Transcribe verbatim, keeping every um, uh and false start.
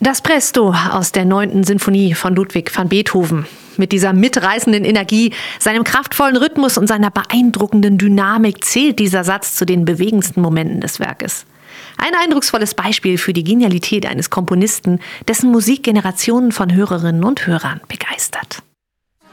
Das Presto aus der neunten Sinfonie von Ludwig van Beethoven. Mit dieser mitreißenden Energie, seinem kraftvollen Rhythmus und seiner beeindruckenden Dynamik zählt dieser Satz zu den bewegendsten Momenten des Werkes. Ein eindrucksvolles Beispiel für die Genialität eines Komponisten, dessen Musik Generationen von Hörerinnen und Hörern begeistert.